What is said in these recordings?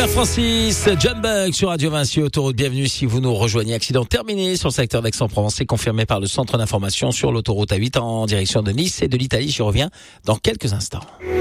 Père Francis, John Buck sur Radio Vinci Autoroute. Bienvenue si vous nous rejoignez. Accident terminé sur le secteur d'Aix-en-Provence. C'est confirmé par le centre d'information sur l'autoroute A8 en direction de Nice et de l'Italie. J'y reviens dans quelques instants.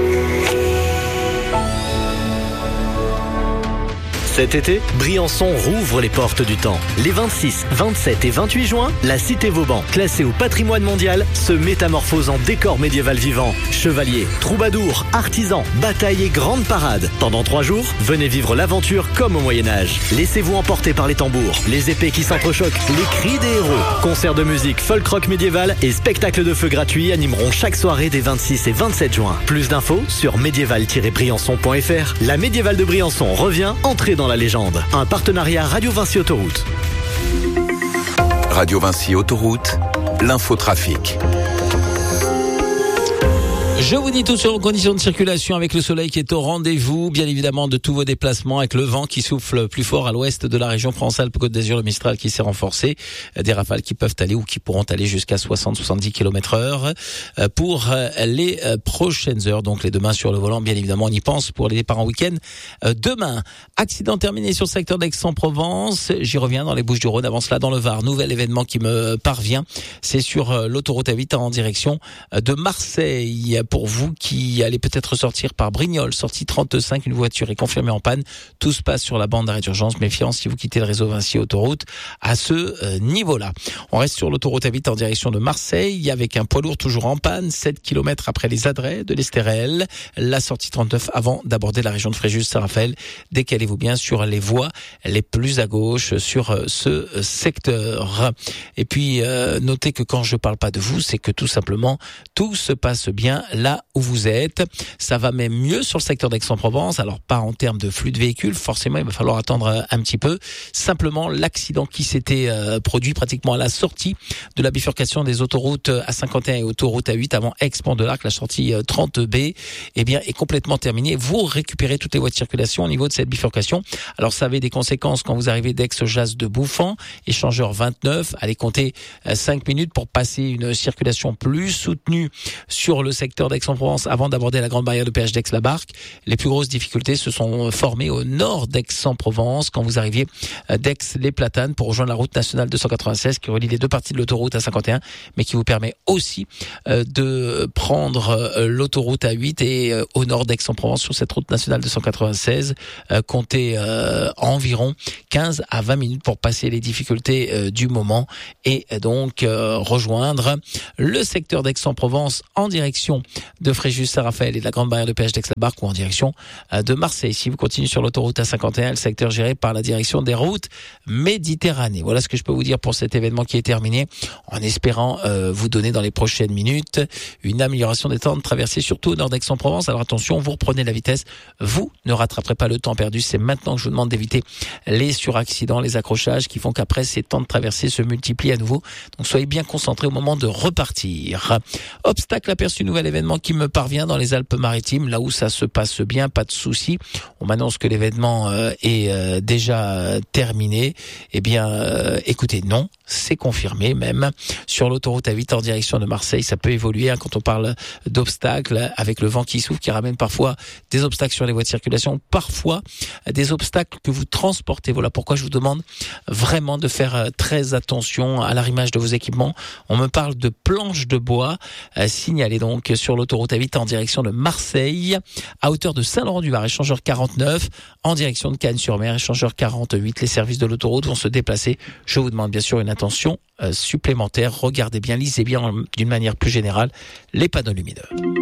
Cet été, Briançon rouvre les portes du temps. Les 26, 27 et 28 juin, la cité Vauban, classée au patrimoine mondial, se métamorphose en décor médiéval vivant. Chevaliers, troubadours, artisans, batailles et grandes parades. Pendant 3 jours, venez vivre l'aventure comme au Moyen-Âge. Laissez-vous emporter par les tambours, les épées qui s'entrechoquent, les cris des héros. Concerts de musique, folk rock médiéval et spectacles de feu gratuits animeront chaque soirée des 26 et 27 juin. Plus d'infos sur médiéval-briançon.fr. La médiévale de Briançon revient, entrez dans la légende. Un partenariat Radio Vinci Autoroute. Radio Vinci Autoroute, l'infotrafic. Je vous dis tout sur les conditions de circulation avec le soleil qui est au rendez-vous, bien évidemment, de tous vos déplacements, avec le vent qui souffle plus fort à l'ouest de la région Provence-Alpes-Côte d'Azur, le Mistral qui s'est renforcé, des rafales qui peuvent aller ou qui pourront aller jusqu'à 60-70 km/h pour les prochaines heures. Donc les deux mains sur le volant, bien évidemment, on y pense pour les départs en week-end. Demain, accident terminé sur le secteur d'Aix-en-Provence. J'y reviens dans les Bouches-du-Rhône. Avant cela, dans le Var, nouvel événement qui me parvient. C'est sur l'autoroute A8 en direction de Marseille. Pour vous qui allez peut-être sortir par Brignoles, sortie 35, une voiture est confirmée en panne. Tout se passe sur la bande d'arrêt d'urgence. Méfiance si vous quittez le réseau Vinci Autoroute à ce niveau-là. On reste sur l'autoroute A8 en direction de Marseille avec un poids lourd toujours en panne, 7 km après les Adrets de l'Estérel. La sortie 39 avant d'aborder la région de Fréjus-Saint-Raphaël. Décalez-vous bien sur les voies les plus à gauche sur ce secteur. Et puis, notez que quand je parle pas de vous, c'est que tout simplement, tout se passe bien là où vous êtes. Ça va même mieux sur le secteur d'Aix-en-Provence. Alors pas en termes de flux de véhicules, forcément il va falloir attendre un petit peu. Simplement l'accident qui s'était produit pratiquement à la sortie de la bifurcation des autoroutes A51 et autoroute A8 avant Aix-Pont de l'Arc, la sortie 30B, eh bien est complètement terminée. Vous récupérez toutes les voies de circulation au niveau de cette bifurcation. Alors ça avait des conséquences quand vous arrivez d'Aix-Jas de Bouffan, échangeur 29, allez compter 5 minutes pour passer une circulation plus soutenue sur le secteur d'Aix-en-Provence avant d'aborder la grande barrière de péage d'Aix-la-Barque. Les plus grosses difficultés se sont formées au nord d'Aix-en-Provence quand vous arriviez d'Aix-les-Platanes pour rejoindre la route nationale 296 qui relie les deux parties de l'autoroute A51 mais qui vous permet aussi de prendre l'autoroute A8 et au nord d'Aix-en-Provence sur cette route nationale 296 comptez environ 15 à 20 minutes pour passer les difficultés du moment et donc rejoindre le secteur d'Aix-en-Provence en direction de Fréjus-Saint-Raphaël et de la grande barrière de péage d'Aix-la-Barque ou en direction de Marseille. Si vous continuez sur l'autoroute A51, le secteur géré par la direction des routes Méditerranée. Voilà ce que je peux vous dire pour cet événement qui est terminé, en espérant vous donner dans les prochaines minutes une amélioration des temps de traversée, surtout au nord d'Aix-en-Provence. Alors attention, vous reprenez la vitesse, vous ne rattraperez pas le temps perdu. C'est maintenant que je vous demande d'éviter les suraccidents, les accrochages qui font qu'après ces temps de traversée se multiplient à nouveau. Donc soyez bien concentrés au moment de repartir. Obstacle aperçu, nouvel événement qui me parvient dans les Alpes-Maritimes, là où ça se passe bien, pas de souci. On m'annonce que l'événement est déjà terminé. Eh bien, écoutez, non, c'est confirmé même. Sur l'autoroute A8 en direction de Marseille, ça peut évoluer quand on parle d'obstacles, avec le vent qui souffle, qui ramène parfois des obstacles sur les voies de circulation, parfois des obstacles que vous transportez. Voilà pourquoi je vous demande vraiment de faire très attention à l'arrimage de vos équipements. On me parle de planches de bois signalées donc sur l'autoroute A8 en direction de Marseille, à hauteur de Saint-Laurent-du-Var, échangeur 49, en direction de Cannes-sur-Mer, échangeur 48. Les services de l'autoroute vont se déplacer. Je vous demande bien sûr une attention supplémentaire. Regardez bien, lisez bien d'une manière plus générale les panneaux lumineux.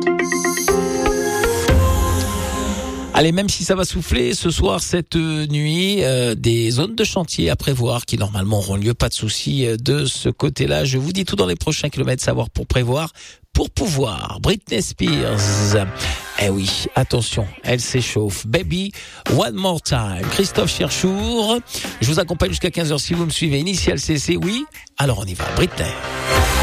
Allez, même si ça va souffler ce soir, cette nuit, des zones de chantier à prévoir qui normalement auront lieu, pas de souci de ce côté-là. Je vous dis tout dans les prochains kilomètres, savoir pour prévoir, pour pouvoir. Britney Spears. Eh oui, attention, elle s'échauffe. Baby, one more time. Christophe Cherchour. Je vous accompagne jusqu'à 15h si vous me suivez. Initial CC, oui. Alors on y va. Britney.